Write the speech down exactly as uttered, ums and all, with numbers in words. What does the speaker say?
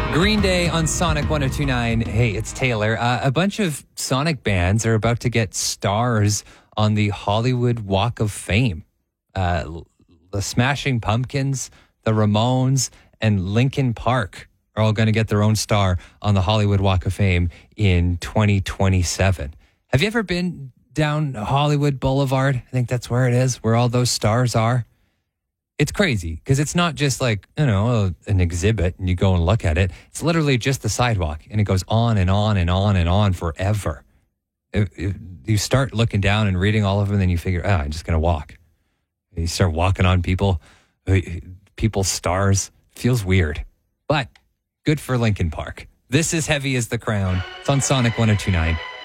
Green Day on Sonic one oh two point nine. Hey, it's Taylor. Uh, a bunch of Sonic bands are about to get stars on the Hollywood Walk of Fame. Uh, the Smashing Pumpkins, the Ramones, and Linkin Park are all going to get their own star on the Hollywood Walk of Fame in twenty twenty-seven. Have you ever been down Hollywood Boulevard? I think that's where it is, where all those stars are. It's crazy because it's not just like, you know, an exhibit and you go and look at it. It's literally just the sidewalk and it goes on and on and on and on forever. If, if you start looking down and reading all of them, then you figure, oh, I'm just going to walk. You start walking on people, people's stars. Feels weird, but good for Linkin Park. This is Heavy as the Crown. It's on Sonic one oh two point nine.